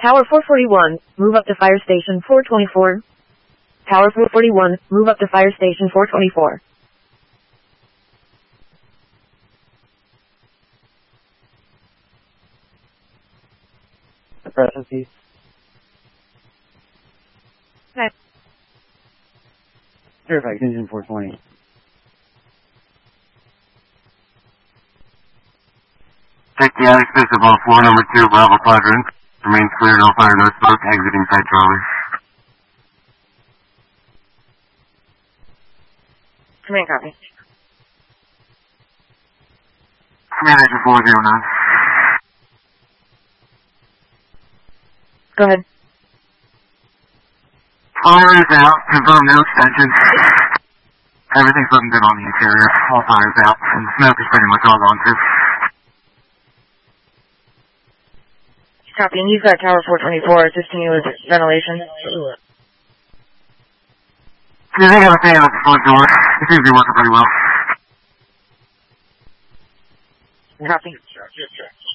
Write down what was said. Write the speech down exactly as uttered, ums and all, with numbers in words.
Tower four forty-one, move up to fire station four twenty-four. Tower four forty-one, move up to fire station four twenty-four. Suppressive piece. Okay. Certified engine four twenty. Check the attic space of all floor number two, Bravo quadrant. Remains clear, no fire, no smoke, exiting site Charlie. Command copy. Command engine four zero nine. Go ahead. Fire is out, confirm no extension. Everything's looking good on the interior, all fire's out, and the smoke is pretty much all gone too. Copy, and you've got Tower four twenty-four assisting you with ventilation. Yeah, they have a fan at the front door. It seems to be working pretty well. Copy.